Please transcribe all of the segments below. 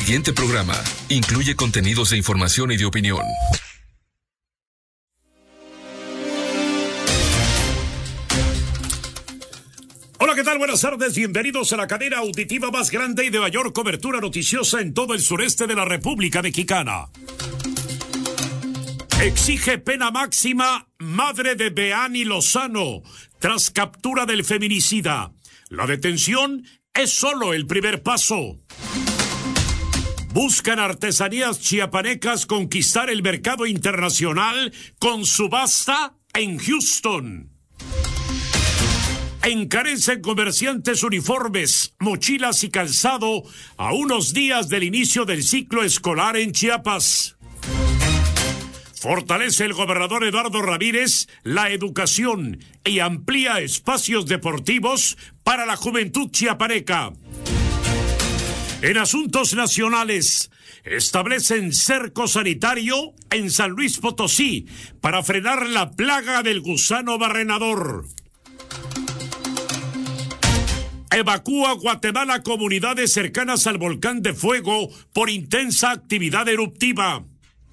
siguiente programa incluye contenidos de información y de opinión. Hola, ¿qué tal? Buenas tardes, bienvenidos a la cadena auditiva más grande y de mayor cobertura noticiosa en todo el sureste de la República Mexicana. Exige pena máxima madre de Beani Lozano tras captura del feminicida. La detención es solo el primer paso. Buscan artesanías chiapanecas conquistar el mercado internacional con subasta en Houston. Encarecen comerciantes uniformes, mochilas y calzado a unos días del inicio del ciclo escolar en Chiapas. Fortalece el gobernador Eduardo Ramírez la educación y amplía espacios deportivos para la juventud chiapaneca. En asuntos nacionales, establecen cerco sanitario en San Luis Potosí para frenar la plaga del gusano barrenador. Evacúa Guatemala comunidades cercanas al volcán de fuego por intensa actividad eruptiva.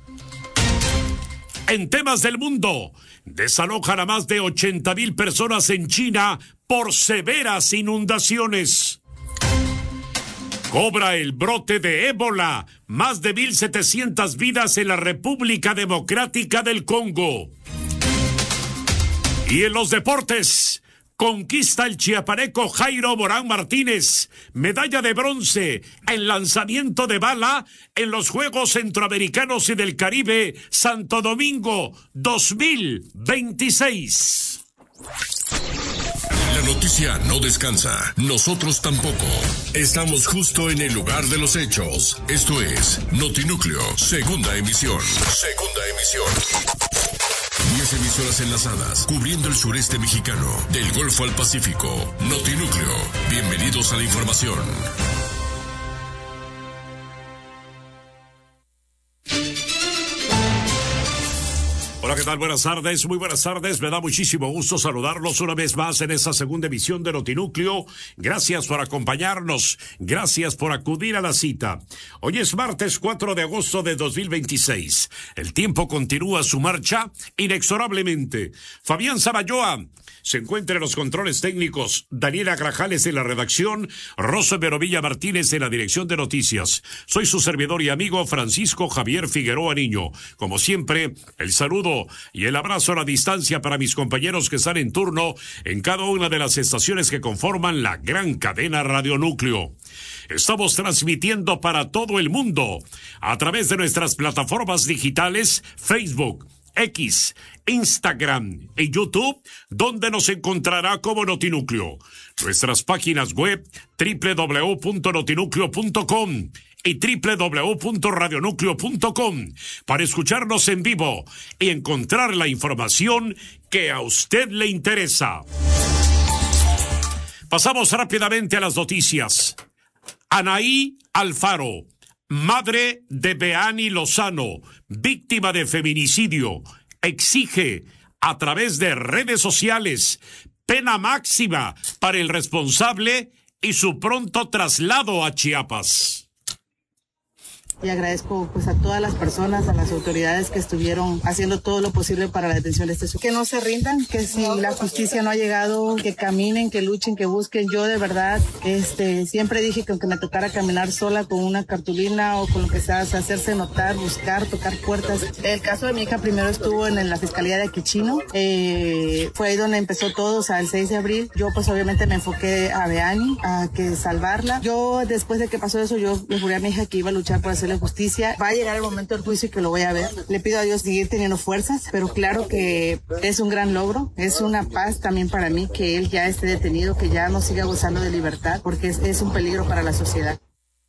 En temas del mundo, desalojan a más de 80,000 personas en China por severas inundaciones. Cobra el brote de ébola, más de 1,700 vidas en la República Democrática del Congo. Y en los deportes, conquista el chiapaneco Jairo Morán Martínez, medalla de bronce en lanzamiento de bala en los Juegos Centroamericanos y del Caribe Santo Domingo 2026. La noticia no descansa, nosotros tampoco. Estamos justo en el lugar de los hechos. Esto es Notinúcleo, segunda emisión. 10 emisoras enlazadas, cubriendo el sureste mexicano, del Golfo al Pacífico. Notinúcleo, bienvenidos a la información. Hola, ¿qué tal? Buenas tardes, muy buenas tardes. Me da muchísimo gusto saludarlos una vez más en esta segunda emisión de Notinúcleo. Gracias por acompañarnos, gracias por acudir a la cita. Hoy es martes 4 de agosto de 2026. El tiempo continúa su marcha inexorablemente. Fabián Samayoa se encuentra en los controles técnicos, Daniela Grajales en la redacción, Rosa Verovilla Martínez en la dirección de noticias. Soy su servidor y amigo Francisco Javier Figueroa Niño. Como siempre, el saludo y el abrazo a la distancia para mis compañeros que están en turno en cada una de las estaciones que conforman la gran cadena Radio Núcleo. Estamos transmitiendo para todo el mundo a través de nuestras plataformas digitales Facebook, X, Instagram y YouTube, donde nos encontrará como Notinúcleo. Nuestras páginas web www.notinucleo.com y www.radionucleo.com para escucharnos en vivo y encontrar la información que a usted le interesa. Pasamos rápidamente a las noticias. Anaí Alfaro, madre de Beani Lozano, víctima de feminicidio, exige a través de redes sociales pena máxima para el responsable y su pronto traslado a Chiapas. Y agradezco pues a todas las personas, a las autoridades que estuvieron haciendo todo lo posible para la detención de este sujeto. Que no se rindan, que si la justicia no ha llegado, que caminen, que luchen, que busquen. Yo de verdad siempre dije que aunque me tocara caminar sola con una cartulina o con lo que sea, hacerse notar, buscar, tocar puertas. El caso de mi hija primero estuvo en la Fiscalía de Aquechino, fue ahí donde empezó todo, o sea, el 6 de abril. Yo pues obviamente me enfoqué a Beani, a que salvarla. Yo después de que pasó eso, yo le juré a mi hija que iba a luchar por hacerle justicia. Va a llegar el momento del juicio y que lo voy a ver. Le pido a Dios seguir teniendo fuerzas, pero claro que es un gran logro, es una paz también para mí que él ya esté detenido, que ya no siga gozando de libertad, porque es un peligro para la sociedad.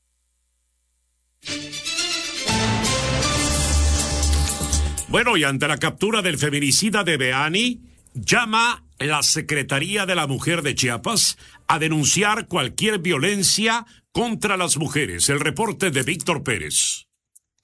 Bueno, y ante la captura del feminicida de Beani, llama la Secretaría de la Mujer de Chiapas a denunciar cualquier violencia contra las mujeres. El reporte de Víctor Pérez.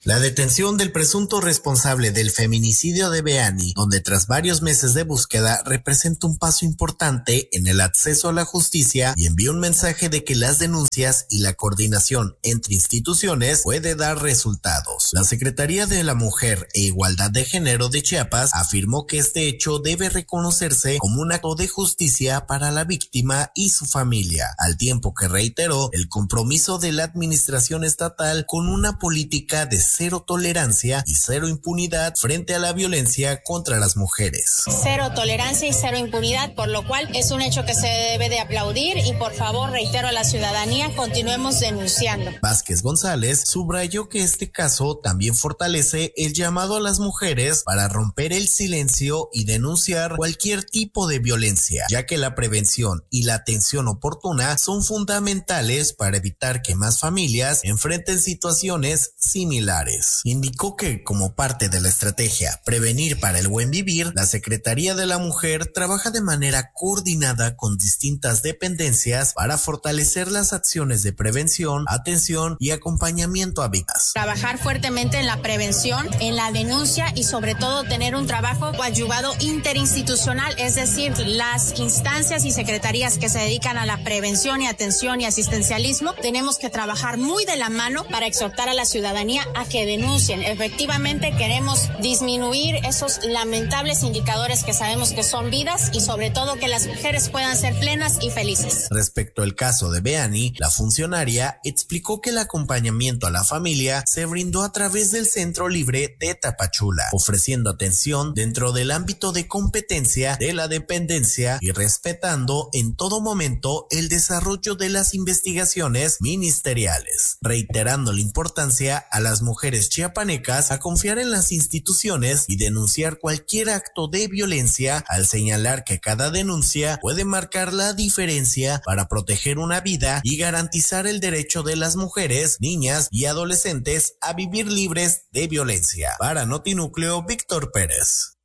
La detención del presunto responsable del feminicidio de Beani, donde tras varios meses de búsqueda representa un paso importante en el acceso a la justicia y envía un mensaje de que las denuncias y la coordinación entre instituciones puede dar resultados. La Secretaría de la Mujer e Igualdad de Género de Chiapas afirmó que este hecho debe reconocerse como un acto de justicia para la víctima y su familia, al tiempo que reiteró el compromiso de la administración estatal con una política de cero tolerancia y cero impunidad frente a la violencia contra las mujeres. Cero tolerancia y cero impunidad, por lo cual es un hecho que se debe de aplaudir y por favor reitero a la ciudadanía, continuemos denunciando. Vázquez González subrayó que este caso también fortalece el llamado a las mujeres para romper el silencio y denunciar cualquier tipo de violencia, ya que la prevención y la atención oportuna son fundamentales para evitar que más familias enfrenten situaciones similares. Indicó que, como parte de la estrategia Prevenir para el Buen Vivir, la Secretaría de la Mujer trabaja de manera coordinada con distintas dependencias para fortalecer las acciones de prevención, atención y acompañamiento a víctimas. Trabajar fuertemente en la prevención, en la denuncia y sobre todo tener un trabajo coadyuvado interinstitucional, es decir, las instancias y secretarías que se dedican a la prevención y atención y asistencialismo, tenemos que trabajar muy de la mano para exhortar a la ciudadanía a que denuncien. Efectivamente queremos disminuir esos lamentables indicadores que sabemos que son vidas y sobre todo que las mujeres puedan ser plenas y felices. Respecto al caso de Beani, la funcionaria explicó que el acompañamiento a la familia se brindó a través del Centro Libre de Tapachula, ofreciendo atención dentro del ámbito de competencia de la dependencia y respetando en todo momento el desarrollo de las investigaciones ministeriales, reiterando la importancia a las mujeres chiapanecas a confiar en las instituciones y denunciar cualquier acto de violencia, al señalar que cada denuncia puede marcar la diferencia para proteger una vida y garantizar el derecho de las mujeres, niñas y adolescentes a vivir libres de violencia. Para Notinúcleo, Víctor Pérez.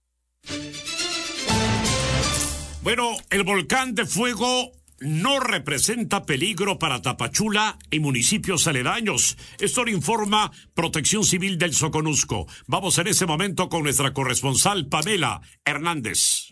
Bueno, el volcán de fuego no representa peligro para Tapachula y municipios aledaños. Esto lo informa Protección Civil del Soconusco. Vamos en ese momento con nuestra corresponsal Pamela Hernández.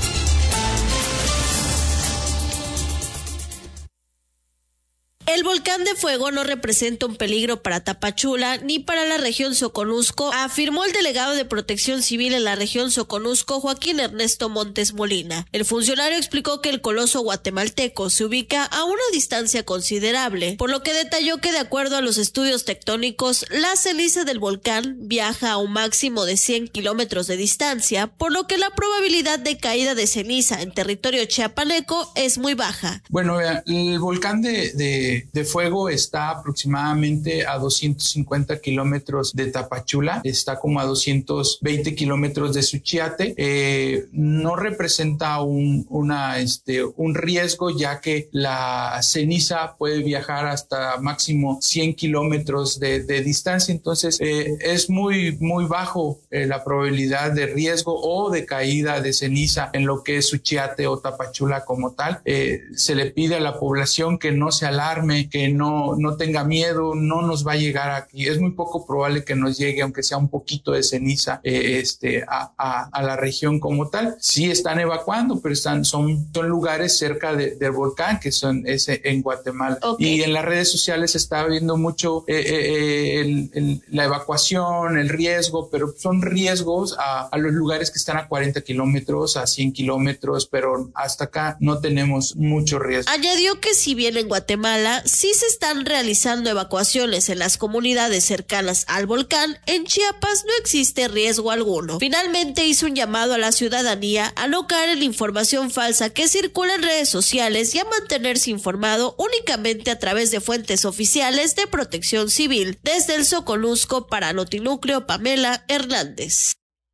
El volcán de fuego no representa un peligro para Tapachula ni para la región Soconusco, afirmó el delegado de Protección Civil en la región Soconusco, Joaquín Ernesto Montes Molina. El funcionario explicó que el coloso guatemalteco se ubica a una distancia considerable, por lo que detalló que de acuerdo a los estudios tectónicos, la ceniza del volcán viaja a un máximo de 100 kilómetros de distancia, por lo que la probabilidad de caída de ceniza en territorio chiapaneco es muy baja. Bueno, el volcán de fuego está aproximadamente a 250 kilómetros de Tapachula, está como a 220 kilómetros de Suchiate. No representa un riesgo, ya que la ceniza puede viajar hasta máximo 100 kilómetros de distancia, entonces es muy bajo la probabilidad de riesgo o de caída de ceniza en lo que es Suchiate o Tapachula como tal. Se le pide a la población que no se alarme, que no tenga miedo, no nos va a llegar aquí. Es muy poco probable que nos llegue, aunque sea un poquito de ceniza, a la región como tal. Sí están evacuando, pero son lugares cerca del volcán, que son en Guatemala. Okay. Y en las redes sociales se está viendo mucho la evacuación, el riesgo, pero son riesgos a los lugares que están a 40 kilómetros, a 100 kilómetros, pero hasta acá no tenemos mucho riesgo. Añadió que si bien en Guatemala sí se están realizando evacuaciones en las comunidades cercanas al volcán, en Chiapas no existe riesgo alguno. Finalmente hizo un llamado a la ciudadanía a no caer en la información falsa que circula en redes sociales y a mantenerse informado únicamente a través de fuentes oficiales de Protección Civil. Desde el Soconusco, para Notinúcleo, Pamela Hernández.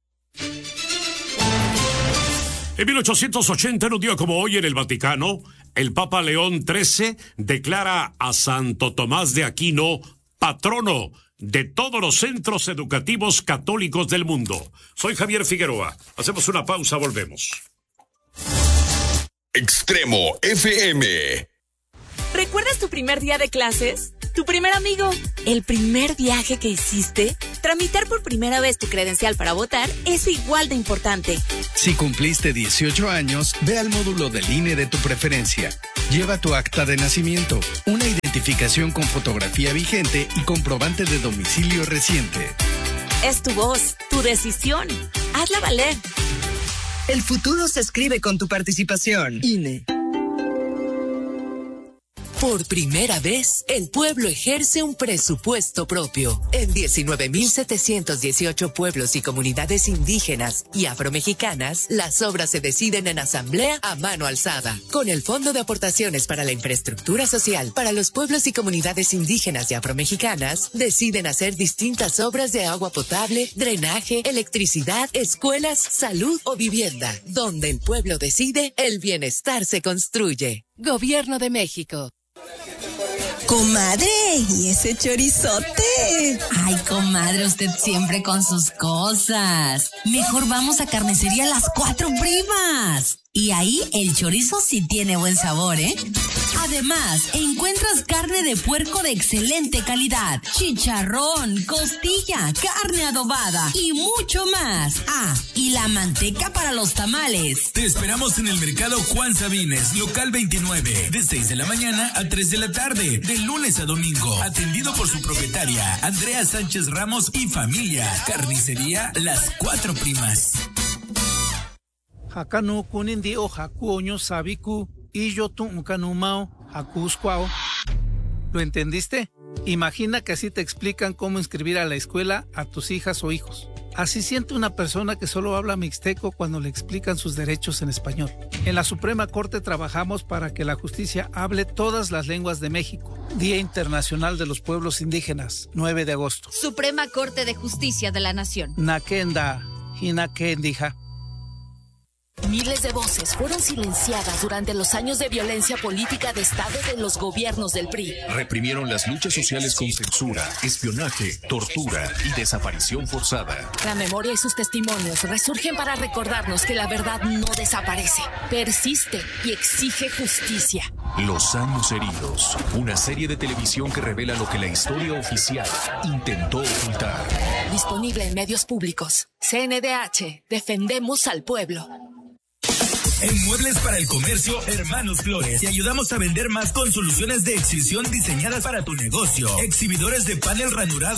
En 1880, en un día como hoy en el Vaticano, el Papa León XIII declara a Santo Tomás de Aquino patrono de todos los centros educativos católicos del mundo. Soy Javier Figueroa. Hacemos una pausa, volvemos. Extremo FM. ¿Recuerdas tu primer día de clases? tu primer amigo, el primer viaje que hiciste. Tramitar por primera vez tu credencial para votar es igual de importante. Si cumpliste 18 años, ve al módulo del INE de tu preferencia. Lleva tu acta de nacimiento, una identificación con fotografía vigente y comprobante de domicilio reciente. Es tu voz, tu decisión. Hazla valer. El futuro se escribe con tu participación. INE. Por primera vez, el pueblo ejerce un presupuesto propio. En 19.718 pueblos y comunidades indígenas y afromexicanas, las obras se deciden en asamblea a mano alzada. Con el Fondo de Aportaciones para la Infraestructura Social para los pueblos y comunidades indígenas y afromexicanas, deciden hacer distintas obras de agua potable, drenaje, electricidad, escuelas, salud o vivienda. Donde el pueblo decide, el bienestar se construye. Gobierno de México. Comadre, ¿y ese chorizote? Ay, comadre, usted siempre con sus cosas. Mejor vamos a Carnicería Las Cuatro Primas. Y ahí el chorizo sí tiene buen sabor, ¿eh? Además, encuentras carne de puerco de excelente calidad, chicharrón, costilla, carne adobada y mucho más. Ah, y la manteca para los tamales. Te esperamos en el Mercado Juan Sabines, local 29, de 6 de la mañana a 3 de la tarde, de lunes a domingo. Atendido por su propietaria, Andrea Sánchez Ramos y familia. Carnicería Las Cuatro Primas. Hakanu kunindi o hakuoño sabiku y yo tuncanumao hakuscuao. ¿Lo entendiste? Imagina que así te explican cómo inscribir a la escuela a tus hijas o hijos. Así siente una persona que solo habla mixteco cuando le explican sus derechos en español. En la Suprema Corte trabajamos para que la justicia hable todas las lenguas de México. Día Internacional de los Pueblos Indígenas, 9 de agosto. Suprema Corte de Justicia de la Nación. Nakenda, hinakendija. Miles de voces fueron silenciadas durante los años de violencia política de Estado de los gobiernos del PRI. Reprimieron las luchas sociales con censura, espionaje, tortura y desaparición forzada. La memoria y sus testimonios resurgen para recordarnos que la verdad no desaparece, persiste y exige justicia. Los años heridos, una serie de televisión que revela lo que la historia oficial intentó ocultar. Disponible en medios públicos. CNDH, defendemos al pueblo. En Muebles para el Comercio, Hermanos Flores, te ayudamos a vender más con soluciones de exhibición diseñadas para tu negocio. Exhibidores de panel ranurado